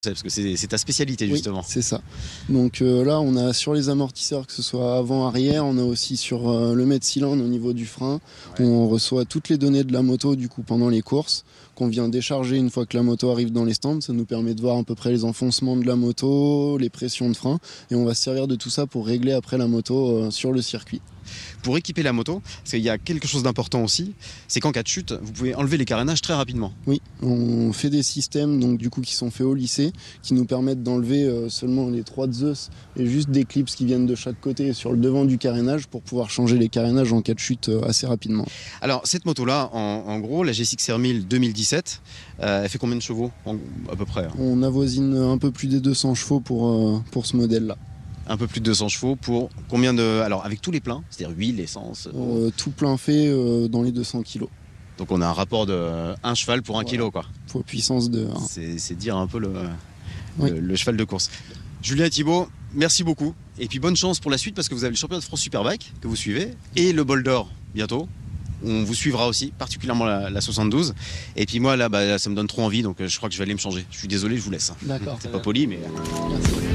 Parce que c'est ta spécialité justement. Oui, c'est ça. Donc là, on a sur les amortisseurs, que ce soit avant, arrière, on a aussi sur le mètre cylindre au niveau du frein. Ouais. On reçoit toutes les données de la moto du coup pendant les courses, qu'on vient décharger une fois que la moto arrive dans les stands. Ça nous permet de voir à peu près les enfoncements de la moto, les pressions de frein, et on va se servir de tout ça pour régler après la moto sur le circuit. Pour équiper la moto, parce qu'il y a quelque chose d'important aussi, c'est qu'en cas de chute, vous pouvez enlever les carénages très rapidement. Oui, on fait des systèmes donc, du coup, qui sont faits au lycée, qui nous permettent d'enlever seulement les 3 Zeus et juste des clips qui viennent de chaque côté sur le devant du carénage pour pouvoir changer les carénages en cas de chute assez rapidement. Alors cette moto-là, en gros, la GSX-R 1000 2017, elle fait combien de chevaux à peu près? On avoisine un peu plus des 200 chevaux pour ce modèle-là. Un peu plus de 200 chevaux pour combien de... Alors avec tous les pleins, c'est-à-dire huile, essence... Tout plein fait dans les 200 kg. Donc on a un rapport de 1 cheval pour 1 kilo quoi. Pour puissance de 1. C'est dire un peu le cheval de course. Julien et Thibaut, merci beaucoup. Et puis bonne chance pour la suite parce que vous avez le championnat de France Superbike que vous suivez et le bol d'or bientôt. On vous suivra aussi, particulièrement la 72. Et puis moi là, ça me donne trop envie donc je crois que je vais aller me changer. Je suis désolé, je vous laisse. D'accord. C'est pas poli mais... Merci.